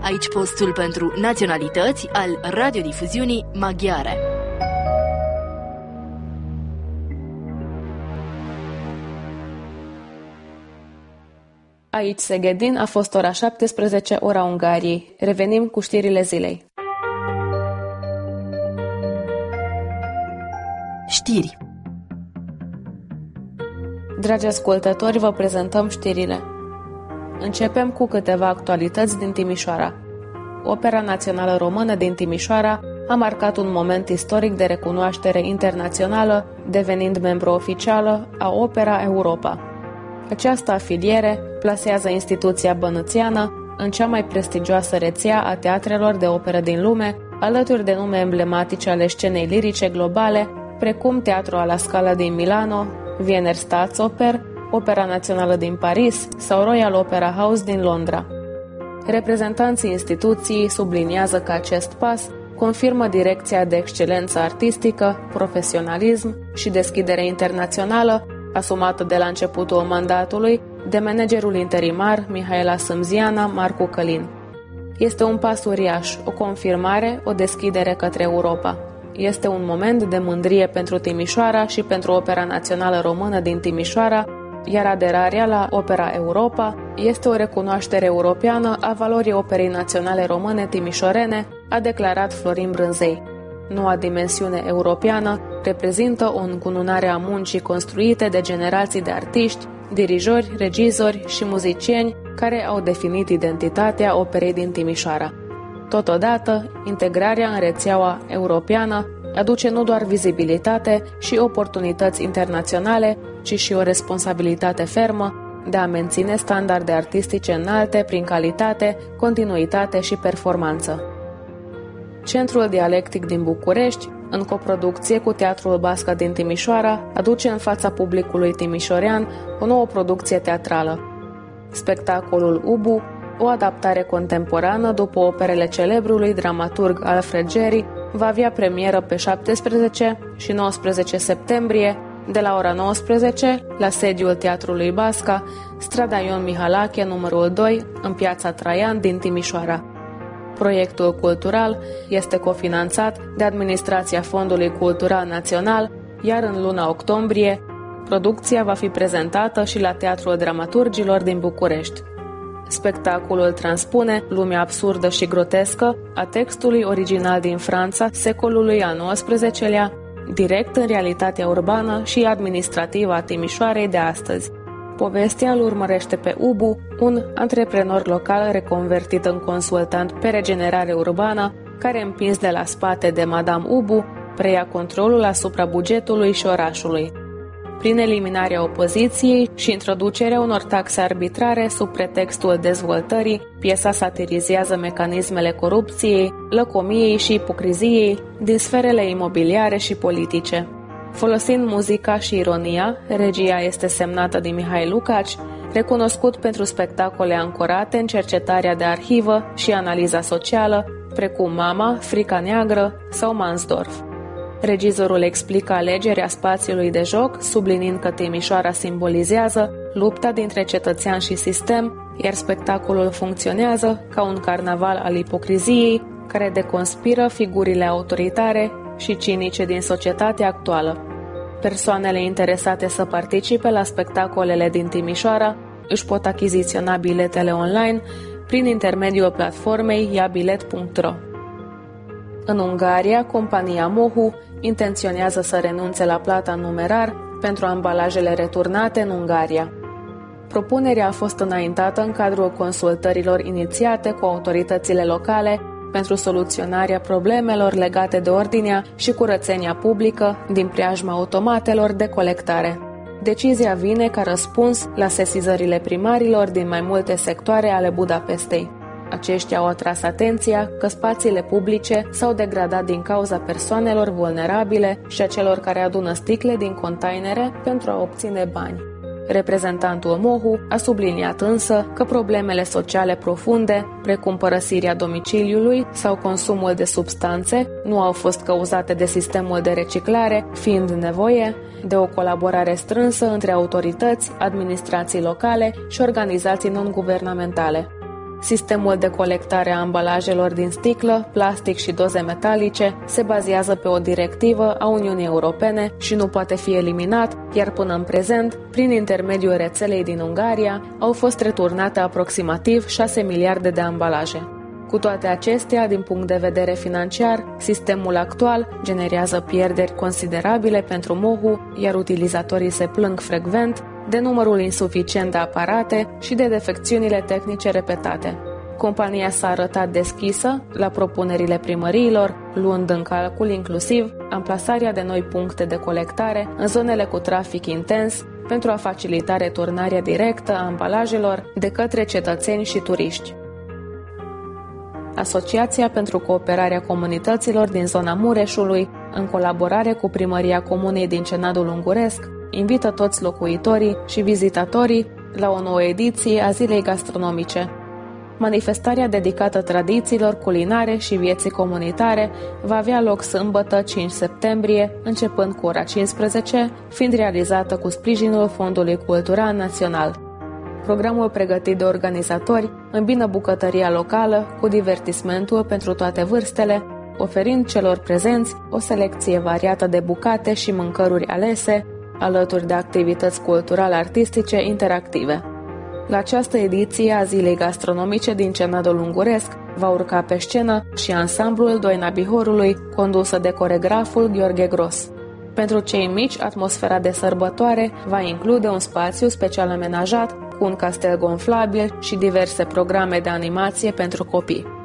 Aici postul pentru naționalități al radiodifuziunii maghiare. Aici Szegedin a fost ora 17, ora Ungariei. Revenim cu știrile zilei. Știri. Dragi ascultători, vă prezentăm știrile. Începem cu câteva actualități din Timișoara. Opera Națională Română din Timișoara a marcat un moment istoric de recunoaștere internațională, devenind membru oficială a Opera Europa. Această afiliere plasează instituția bănuțiană în cea mai prestigioasă rețea a teatrelor de operă din lume, alături de nume emblematice ale scenei lirice globale, precum Teatru alla Scala din Milano, Wiener Staatsoper, Opera Națională din Paris sau Royal Opera House din Londra. Reprezentanții instituției subliniază că acest pas confirmă direcția de excelență artistică, profesionalism și deschidere internațională asumată de la începutul mandatului de managerul interimar Mihaela Sâmziana Marcu Călin. Este un pas uriaș, o confirmare, o deschidere către Europa. Este un moment de mândrie pentru Timișoara și pentru Opera Națională Română din Timișoara, iar aderarea la Opera Europa este o recunoaștere europeană a valorii Operei Naționale Române timișorene, a declarat Florin Brânzei. Noua dimensiune europeană reprezintă o încununare a muncii construite de generații de artiști, dirijori, regizori și muzicieni care au definit identitatea operei din Timișoara. Totodată, integrarea în rețeaua europeană aduce nu doar vizibilitate și oportunități internaționale, ci și o responsabilitate fermă de a menține standarde artistice înalte prin calitate, continuitate și performanță. Centrul Dialectic din București, în coproducție cu Teatrul Basca din Timișoara, aduce în fața publicului timișorean o nouă producție teatrală. Spectacolul Ubu, o adaptare contemporană după operele celebrului dramaturg Alfred Geri, va avea premieră pe 17 și 19 septembrie, de la ora 19, la sediul Teatrului Basca, strada Ion Mihalache, numărul 2, în Piața Traian din Timișoara. Proiectul cultural este cofinanțat de Administrația Fondului Cultural Național, iar în luna octombrie, producția va fi prezentată și la Teatrul Dramaturgilor din București. Spectacolul transpune lumea absurdă și grotescă a textului original din Franța secolului al XIX-lea, direct în realitatea urbană și administrativă a Timișoarei de astăzi. Povestea îl urmărește pe Ubu, un antreprenor local reconvertit în consultant pe regenerare urbană, care, împins de la spate de Madame Ubu, preia controlul asupra bugetului și orașului. Prin eliminarea opoziției și introducerea unor taxe arbitrare sub pretextul dezvoltării, piesa satirizează mecanismele corupției, lăcomiei și ipocriziei din sferele imobiliare și politice. Folosind muzica și ironia, regia este semnată de Mihai Lucaci, recunoscut pentru spectacole ancorate în cercetarea de arhivă și analiza socială, precum Mama, Frica Neagră sau Mansdorf. Regizorul explică alegerea spațiului de joc, subliniind că Timișoara simbolizează lupta dintre cetățean și sistem, iar spectacolul funcționează ca un carnaval al ipocriziei, care deconspiră figurile autoritare și cinice din societatea actuală. Persoanele interesate să participe la spectacolele din Timișoara își pot achiziționa biletele online prin intermediul platformei iabilet.ro. În Ungaria, compania Mohu intenționează să renunțe la plata în numerar pentru ambalajele returnate în Ungaria. Propunerea a fost înaintată în cadrul consultărilor inițiate cu autoritățile locale pentru soluționarea problemelor legate de ordinea și curățenia publică din preajma automatelor de colectare. Decizia vine ca răspuns la sesizările primarilor din mai multe sectoare ale Budapestei. Aceștia au atras atenția că spațiile publice s-au degradat din cauza persoanelor vulnerabile și a celor care adună sticle din containere pentru a obține bani. Reprezentantul Mohu a subliniat însă că problemele sociale profunde, precum părăsirea domiciliului sau consumul de substanțe, nu au fost cauzate de sistemul de reciclare, fiind nevoie de o colaborare strânsă între autorități, administrații locale și organizații non-guvernamentale. Sistemul de colectare a ambalajelor din sticlă, plastic și doze metalice se bazează pe o directivă a Uniunii Europene și nu poate fi eliminat, iar până în prezent, prin intermediul rețelei din Ungaria, au fost returnate aproximativ 6 miliarde de ambalaje. Cu toate acestea, din punct de vedere financiar, sistemul actual generează pierderi considerabile pentru MOHU, iar utilizatorii se plâng frecvent de numărul insuficient de aparate și de defecțiunile tehnice repetate. Compania s-a arătat deschisă la propunerile primăriilor, luând în calcul inclusiv amplasarea de noi puncte de colectare în zonele cu trafic intens pentru a facilita returnarea directă a ambalajelor de către cetățeni și turiști. Asociația pentru Cooperarea Comunităților din zona Mureșului, în colaborare cu Primăria Comunei din Cenadul Unguresc, invită toți locuitorii și vizitatorii la o nouă ediție a Zilei Gastronomice. Manifestarea dedicată tradițiilor culinare și vieții comunitare va avea loc sâmbătă 5 septembrie, începând cu ora 15, fiind realizată cu sprijinul Fondului Cultural Național. Programul pregătit de organizatori îmbină bucătăria locală cu divertismentul pentru toate vârstele, oferind celor prezenți o selecție variată de bucate și mâncăruri alese, alături de activități cultural-artistice interactive. La această ediție a Zilei Gastronomice din Cenadul Unguresc va urca pe scenă și ansamblul Doina Bihorului, condusă de coregraful Gheorghe Gros. Pentru cei mici, atmosfera de sărbătoare va include un spațiu special amenajat cu un castel gonflabil și diverse programe de animație pentru copii.